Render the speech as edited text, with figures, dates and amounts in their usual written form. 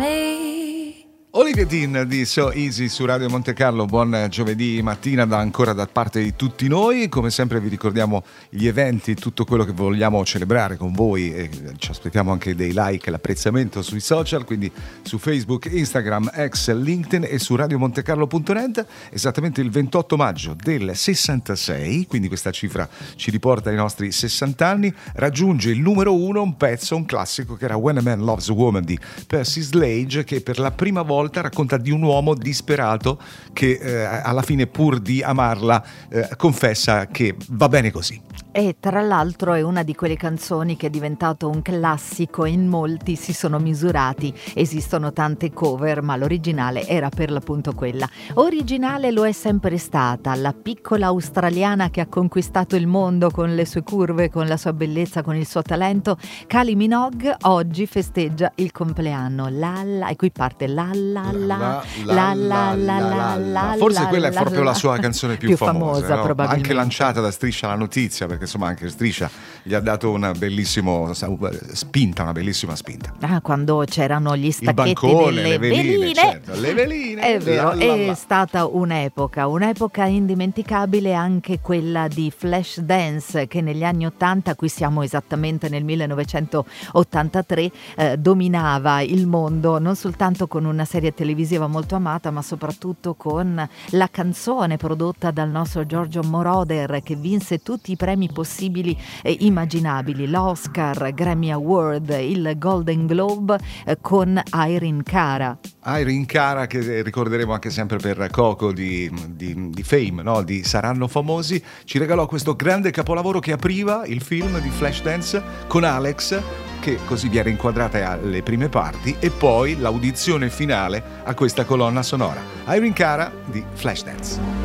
me. Olivia Dean di So Easy su Radio Monte Carlo. Buon giovedì mattina ancora da parte di tutti noi. Come sempre vi ricordiamo gli eventi, tutto quello che vogliamo celebrare con voi, e ci aspettiamo anche dei like e l'apprezzamento sui social, quindi su Facebook, Instagram, X, LinkedIn e su radiomontecarlo.net. Esattamente il 28 maggio del 66, quindi questa cifra ci riporta ai nostri 60 anni, raggiunge il numero 1 un pezzo, un classico, che era When a Man Loves a Woman di Percy Sledge, che per la prima volta racconta di un uomo disperato che alla fine, pur di amarla, confessa che va bene così. E tra l'altro è una di quelle canzoni che è diventato un classico e in molti si sono misurati. Esistono tante cover, ma l'originale era per l'appunto quella. Originale lo è sempre stata, la piccola australiana che ha conquistato il mondo con le sue curve, con la sua bellezza, con il suo talento. Kylie Minogue oggi festeggia il compleanno. E qui parte forse quella è proprio la sua canzone più famosa, no? Probabilmente. Anche lanciata da Striscia la Notizia, perché insomma anche Striscia gli ha dato una bellissima spinta. Quando c'erano gli stacchetti, il bancone, delle veline, certo, le veline, è vero, è stata un'epoca indimenticabile anche quella di Flashdance, che negli anni 80, qui siamo esattamente nel 1983, dominava il mondo non soltanto con una serie televisiva molto amata, ma soprattutto con la canzone prodotta dal nostro Giorgio Moroder, che vinse tutti i premi possibili e immaginabili, l'Oscar, Grammy Award, il Golden Globe, con Irene Cara. Irene Cara, che ricorderemo anche sempre per Coco di Fame, no? Di Saranno Famosi, ci regalò questo grande capolavoro che apriva il film di Flashdance con Alex, che così viene inquadrata alle prime parti, e poi l'audizione finale a questa colonna sonora. Irene Cara di Flashdance.